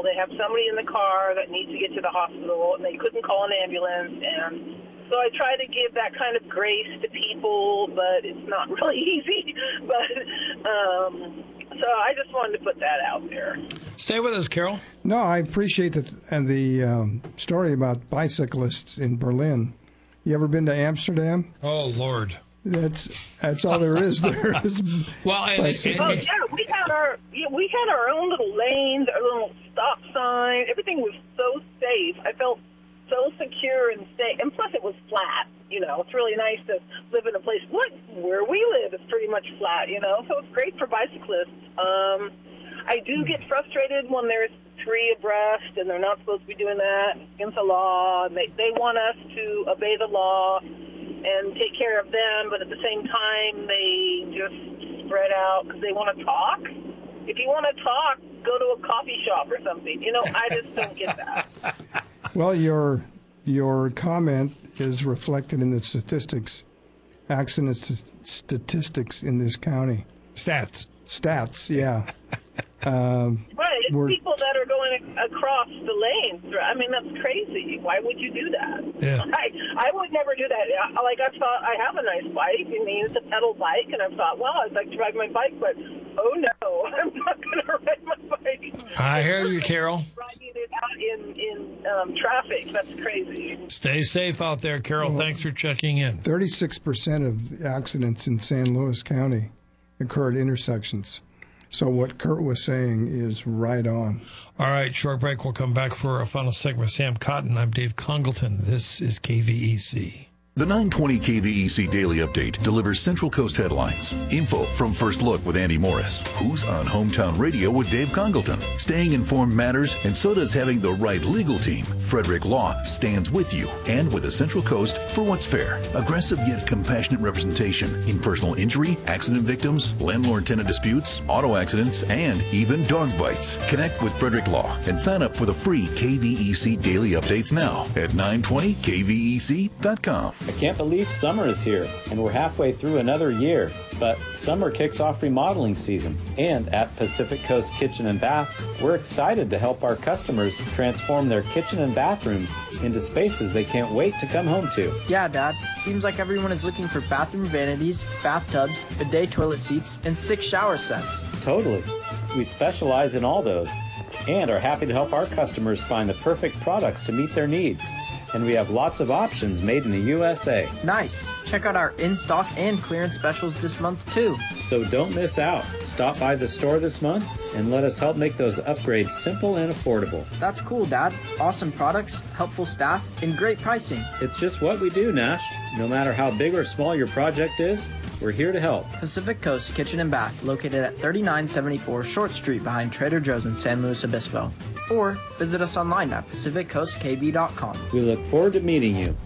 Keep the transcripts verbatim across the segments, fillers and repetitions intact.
They have somebody in the car that needs to get to the hospital, and they couldn't call an ambulance. And so I try to give that kind of grace to people, but it's not really easy. But um, so I just wanted to put that out there. Stay with us, Carol. No, I appreciate the and the um, story about bicyclists in Berlin. You ever been to Amsterdam? Oh, Lord. That's that's all there is. There is. Well, and, But- and- Oh yeah, we had our yeah, we had our own little lanes, our little stop sign. Everything was so safe. I felt so secure and safe. And plus, it was flat. You know, it's really nice to live in a place. What where we live is pretty much flat. You know, so it's great for bicyclists. Um, I do get frustrated when there's three abreast, and they're not supposed to be doing that. It's against the law, and they they want us to obey the law and take care of them, but at the same time, they just spread out because they want to talk. If you want to talk, go to a coffee shop or something. You know, I just don't get that. Well, your your comment is reflected in the statistics, accident st- statistics in this county. stats. Stats, yeah. um, Right, it's We're- people that are going across the lanes. I mean, that's crazy. Why would you do that? Yeah. I, I would never do that. I- Like, I thought, I have a nice bike. I mean, it's a pedal bike, and I thought, well, I'd like to ride my bike, but, oh, no, I'm not going to ride my bike. I hear you, Carol. Riding it out in, in um, traffic, that's crazy. Stay safe out there, Carol. Thanks for checking in. thirty-six percent of accidents in San Luis County occur at intersections. So what Kurt was saying is right on. All right, short break. We'll come back for a final segment with Sam Cotton. I'm Dave Congleton. This is K V E C. The nine twenty K V E C Daily Update delivers Central Coast headlines. Info from First Look with Andy Morris. Who's on Hometown Radio with Dave Congleton? Staying informed matters, and so does having the right legal team. Frederick Law stands with you and with the Central Coast for what's fair. Aggressive yet compassionate representation in personal injury, accident victims, landlord-tenant disputes, auto accidents, and even dog bites. Connect with Frederick Law and sign up for the free K V E C Daily Updates now at nine twenty K V E C dot com. I can't believe summer is here, and we're halfway through another year. But summer kicks off remodeling season, and at Pacific Coast Kitchen and Bath, we're excited to help our customers transform their kitchen and bathrooms into spaces they can't wait to come home to. Yeah, Dad. Seems like everyone is looking for bathroom vanities, bathtubs, bidet toilet seats, and six shower sets. Totally. We specialize in all those, and are happy to help our customers find the perfect products to meet their needs. And we have lots of options made in the U S A. Nice. Check out our in-stock and clearance specials this month, too. So don't miss out. Stop by the store this month and let us help make those upgrades simple and affordable. That's cool, Dad. Awesome products, helpful staff, and great pricing. It's just what we do, Nash. No matter how big or small your project is, we're here to help. Pacific Coast Kitchen and Bath, located at thirty-nine seventy-four Short Street behind Trader Joe's in San Luis Obispo. Or visit us online at pacific coast k b dot com. We look forward to meeting you.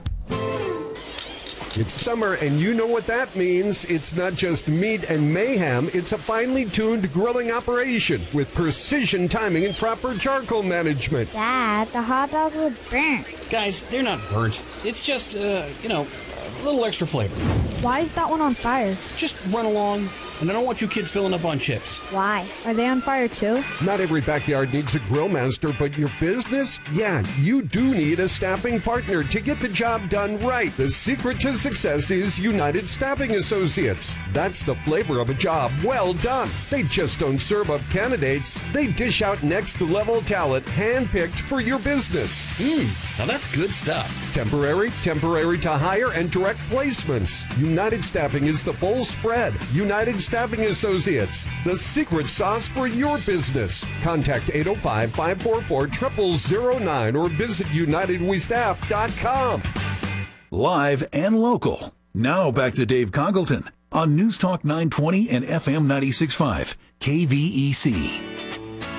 It's summer, and you know what that means. It's not just meat and mayhem. It's a finely tuned grilling operation with precision timing and proper charcoal management. Dad, the hot dog was burnt. Guys, they're not burnt. It's just, uh, you know, a little extra flavor. Why is that one on fire? Just run along, and I don't want you kids filling up on chips. Why? Are they on fire too? Not every backyard needs a grill master, but your business? Yeah, you do need a staffing partner to get the job done right. The secret to success is United Staffing Associates. That's the flavor of a job well done. They just don't serve up candidates. They dish out next-level talent handpicked for your business. Mmm, now that's good stuff. Temporary, temporary to hire, and direct placements. United Staffing is the full spread. United Staffing Associates, the secret sauce for your business. Contact eight oh five, five four four, zero zero zero nine or visit united we staff dot com. Live and local. Now back to Dave Congleton on News Talk nine twenty and F M ninety-six point five K V E C.